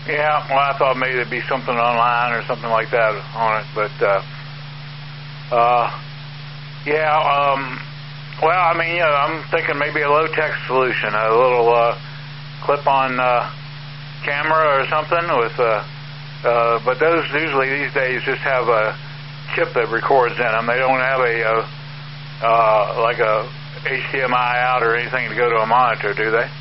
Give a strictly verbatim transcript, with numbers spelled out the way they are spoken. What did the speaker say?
Yeah, well, I thought maybe there'd be something online or something like that on it, but uh, uh, yeah. Um, well, I mean, you know, I'm thinking maybe a low-tech solution, a little uh, clip-on uh, camera or something with. Uh, uh, but those usually these days just have a chip that records in them. They don't have a uh, uh, like a H D M I out or anything to go to a monitor, do they?